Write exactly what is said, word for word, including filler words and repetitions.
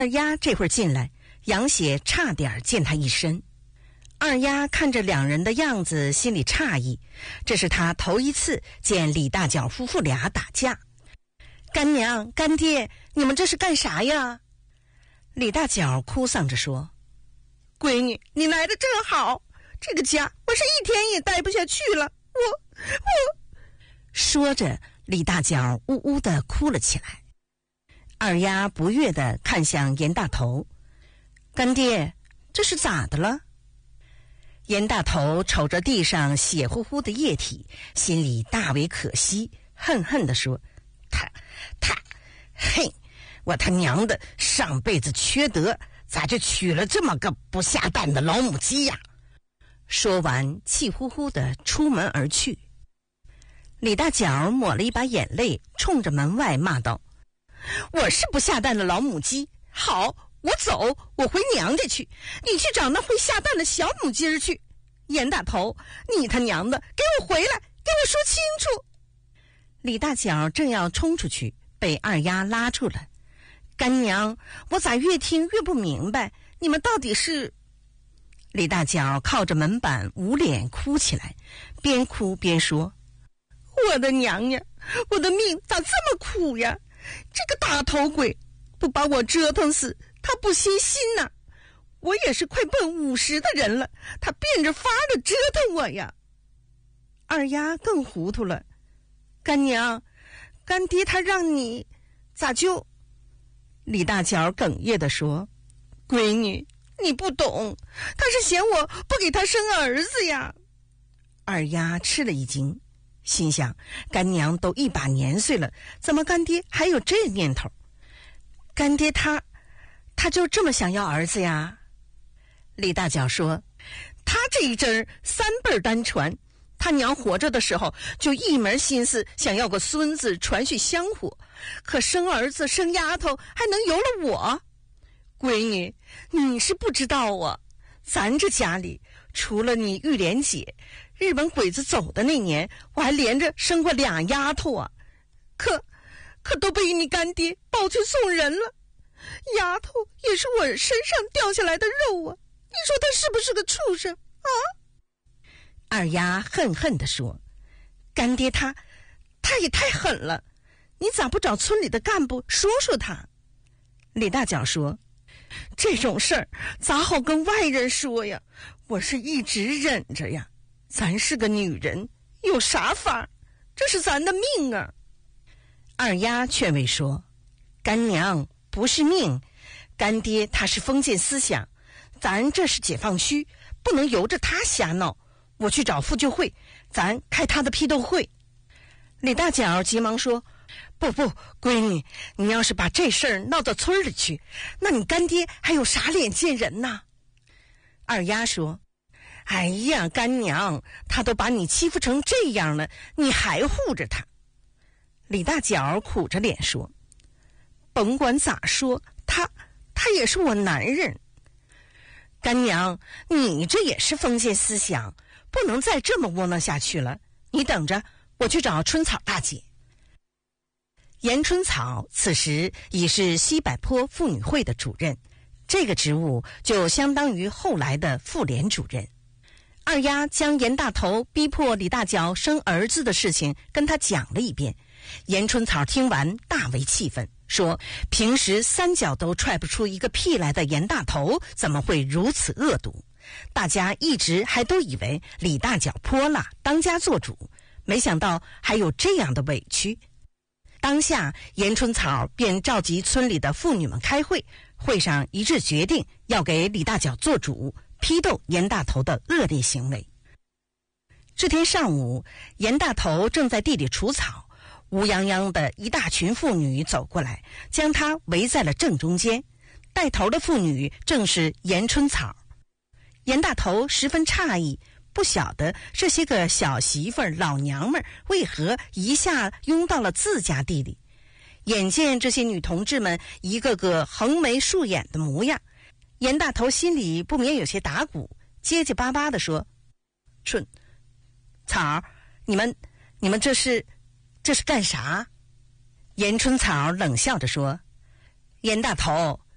二丫这会儿进来，杨血差点溅他一身。二丫看着两人的样子，心里诧异，这是他头一次见李大脚夫妇俩打架。干娘干爹，你们这是干啥呀？李大脚哭丧着说，闺女，你来的正好，这个家我是一天也待不下去了，我我说着李大脚呜呜地哭了起来。二丫不悦地看向严大头，干爹，这是咋的了？严大头瞅着地上血乎乎的液体，心里大为可惜，恨恨地说，他他嘿，我他娘的上辈子缺德，咋就娶了这么个不下蛋的老母鸡呀？说完气呼呼地出门而去。李大脚抹了一把眼泪，冲着门外骂道，我是不下蛋的老母鸡，好，我走，我回娘家去，你去找那会下蛋的小母鸡儿去。严大头，你他娘的给我回来，给我说清楚。李大脚正要冲出去，被二丫拉住了。干娘，我咋越听越不明白，你们到底是……李大脚靠着门板捂脸哭起来，边哭边说，我的娘呀，我的命咋这么苦呀？这个大头鬼不把我折腾死，他不心心呐、啊！我也是快奔五十的人了，他变着法的折腾我呀！二丫更糊涂了，干娘，干爹他让你咋就……李大脚哽咽地说，闺女，你不懂，他是嫌我不给他生儿子呀！二丫吃了一惊，心想，干娘都一把年岁了，怎么干爹还有这念头？干爹他他就这么想要儿子呀？李大脚说，他这一阵三辈单传，他娘活着的时候就一门心思想要个孙子传续香火，可生儿子生丫头还能由了我？闺女，你是不知道啊，咱这家里除了你玉莲姐，日本鬼子走的那年我还连着生过俩丫头啊，可可都被你干爹抱去送人了。丫头也是我身上掉下来的肉啊，你说他是不是个畜生啊？二丫恨恨地说，干爹他他也太狠了，你咋不找村里的干部说说他？李大脚说，这种事儿咋好跟外人说呀？我是一直忍着呀，咱是个女人，有啥法？这是咱的命啊！二丫劝慰说，干娘不是命，干爹他是封建思想，咱这是解放区，不能由着他瞎闹。我去找妇救会，咱开他的批斗会。李大脚急忙说，不不，闺女，你要是把这事儿闹到村里去，那你干爹还有啥脸见人呐？二丫说，哎呀，干娘，他都把你欺负成这样了，你还护着他。李大脚苦着脸说，甭管咋说，他他也是我男人。干娘，你这也是封建思想，不能再这么窝囊下去了，你等着，我去找春草大姐。严春草此时已是西柏坡妇女会的主任，这个职务就相当于后来的妇联主任。二丫将严大头逼迫李大脚生儿子的事情跟他讲了一遍，严春草听完大为气愤，说平时三脚都踹不出一个屁来的严大头怎么会如此恶毒？大家一直还都以为李大脚泼辣当家做主，没想到还有这样的委屈。当下严春草便召集村里的妇女们开会，会上一致决定要给李大脚做主，批斗严大头的恶劣行为。这天上午，严大头正在地里除草，乌泱泱的一大群妇女走过来，将他围在了正中间。带头的妇女正是严春草。严大头十分诧异，不晓得这些个小媳妇儿老娘们为何一下拥到了自家地里。眼见这些女同志们一个个横眉竖眼的模样，严大头心里不免有些打鼓，结结巴巴地说，春草，你们你们这是这是干啥？严春草冷笑着说，严大头，